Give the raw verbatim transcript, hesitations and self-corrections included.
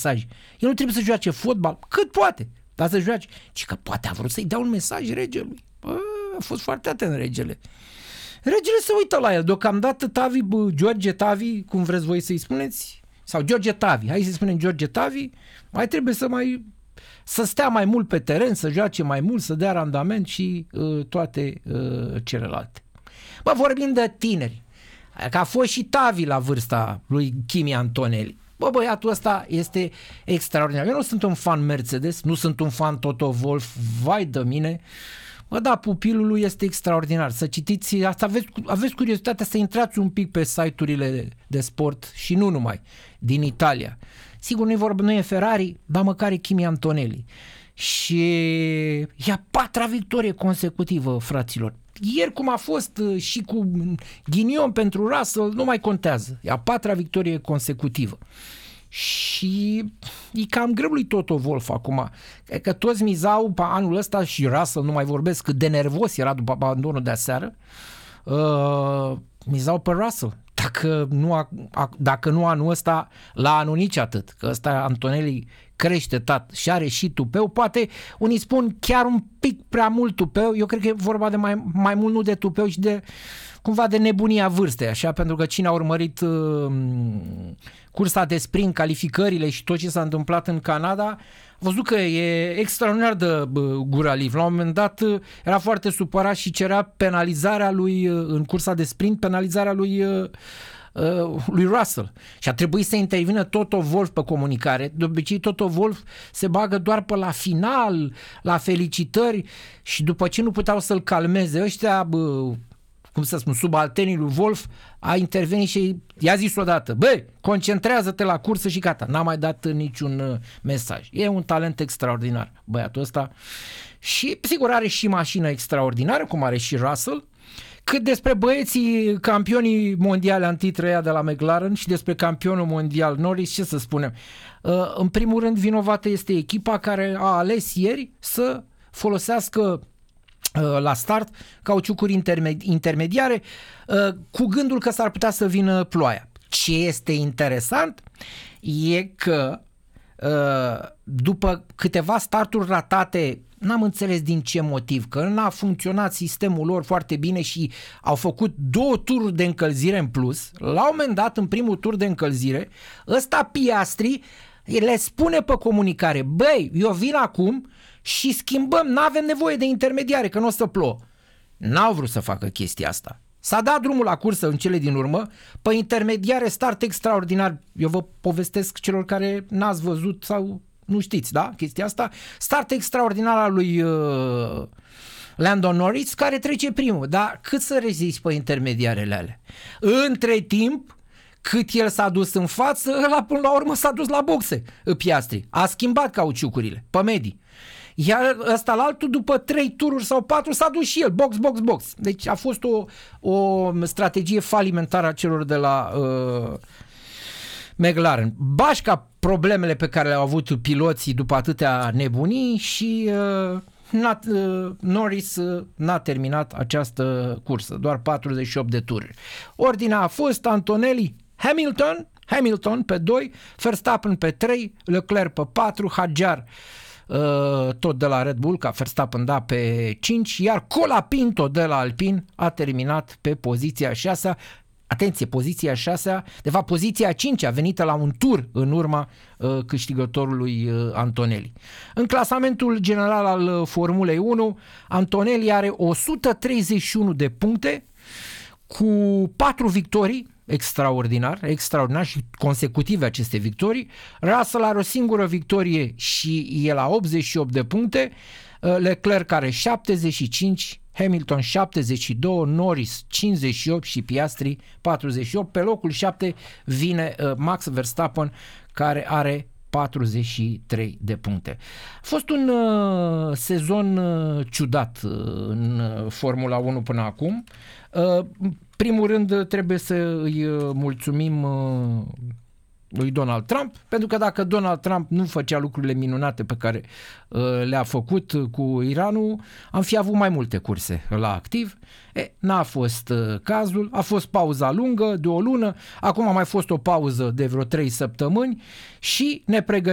mesaj. El nu trebuie să joace fotbal, cât poate, dar să joace. Ci că poate a vrut să-i dea un mesaj regelui. Bă, a fost foarte atent regele. Regele se uită la el. Deocamdată Tavi, bă, George Tavi, cum vreți voi să-i spuneți, sau George Tavi, hai să spunem George Tavi, mai trebuie să mai să stea mai mult pe teren, să joace mai mult, să dea randament și uh, toate uh, celelalte. Bă, vorbim de tineri, că a fost și Tavi la vârsta lui Kimi Antonelli. Bă, băiatul ăsta este extraordinar. Eu nu sunt un fan Mercedes, nu sunt un fan Toto Wolff, vai de mine. Bă, da, pupilul lui este extraordinar. Să citiți, asta aveți, aveți curiozitatea să intrați un pic pe site-urile de sport și nu numai, din Italia. Sigur, nu-i vorba, nu e Ferrari, dar măcar e Kimi Antonelli. Și e a patra victorie consecutivă, fraților. Ieri cum a fost și cu ghinion pentru Russell, nu mai contează. E a patra victorie consecutivă. Și e cam greu lui Toto Wolff acum. Că toți mizau pe anul ăsta și Russell, nu mai vorbesc, cât de nervos era după abandonul de aseară. Uh, mizau pe Russell. Dacă nu, a, a, dacă nu anul ăsta, la anul nici atât. Că ăsta Antonelli crește tat și are și tupeu. Poate unii spun chiar un pic prea mult tupeu. Eu cred că e vorba de mai, mai mult nu de tupeu, ci de cumva de nebunia vârstei, așa, pentru că cine a urmărit uh, cursa de sprint, calificările și tot ce s-a întâmplat în Canada, a văzut că e extraordinar de uh, Guraliv. La un moment dat uh, era foarte supărat și cerea penalizarea lui uh, în cursa de sprint, penalizarea lui uh, uh, lui Russell. Și a trebuit să intervină Toto Wolff pe comunicare. De obicei Toto Wolff se bagă doar pe la final, la felicitări, și după ce nu puteau să-l calmeze ăștia, uh, cum să spun, subalternii lui Wolff, a intervenit și i-a zis odată: băi, concentrează-te la cursă și gata. N-a mai dat niciun uh, mesaj. E un talent extraordinar băiatul ăsta și sigur are și mașină extraordinară, cum are și Russell. Cât despre băieții campionii mondiale antitrăia de la McLaren și despre campionul mondial Norris, ce să spunem? Uh, în primul rând vinovată este echipa care a ales ieri să folosească la start cauciucuri intermedi- intermediare cu gândul că s-ar putea să vină ploaia. Ce este interesant e că după câteva starturi ratate, n-am înțeles din ce motiv, că n-a funcționat sistemul lor foarte bine și au făcut două tururi de încălzire în plus. La un moment dat, în primul tur de încălzire, ăsta Piastri le spune pe comunicare: băi, eu vin acum și schimbăm, n-avem nevoie de intermediare, că nu o să plouă. N-au vrut să facă chestia asta. S-a dat drumul la cursă în cele din urmă, pe intermediare, start extraordinar. Eu vă povestesc celor care n-ați văzut sau nu știți, da, chestia asta. Start extraordinar al lui uh, Lando Norris, care trece primul. Dar cât să rezisti pe intermediarele alea? Între timp, cât el s-a dus în față, ăla până la urmă s-a dus la boxe, Piastri. A schimbat cauciucurile pe medii. Iar ăsta la altul, după trei tururi sau patru, s-a dus și el, box, box, box. Deci a fost o, o strategie falimentară a celor de la uh, McLaren. Bașca problemele pe care le-au avut piloții după atâtea nebunii și uh, n-a, uh, Norris uh, n-a terminat această cursă, doar patruzeci și opt de tururi. Ordinea a fost Antonelli, Hamilton, Hamilton pe doi, Verstappen pe trei, Leclerc pe patru, Hadjar tot de la Red Bull, ca Verstappen, da, pe cinci, iar Colapinto de la Alpine a terminat pe poziția șasea. Atenție, poziția șasea, de fapt poziția cincea, venită la un tur în urma uh, câștigătorului uh, Antonelli. În clasamentul general al Formulei unu, Antonelli are o sută treizeci și unu de puncte cu patru victorii, extraordinar, extraordinar și consecutive aceste victorii. Russell are o singură victorie și e la optzeci și opt de puncte, Leclerc are șaptezeci și cinci, Hamilton șaptezeci și doi, Norris cincizeci și opt și Piastri patruzeci și opt. Pe locul șapte vine Max Verstappen, care are patruzeci și trei de puncte. A fost un uh, sezon uh, ciudat uh, în Formula unu până acum. Uh, primul rând trebuie să îi mulțumim uh, lui Donald Trump, pentru că dacă Donald Trump nu făcea lucrurile minunate pe care uh, le-a făcut cu Iranul, am fi avut mai multe curse la activ. E, n-a fost uh, cazul, a fost pauza lungă de o lună, acum a mai fost o pauză de vreo trei săptămâni și ne pregătim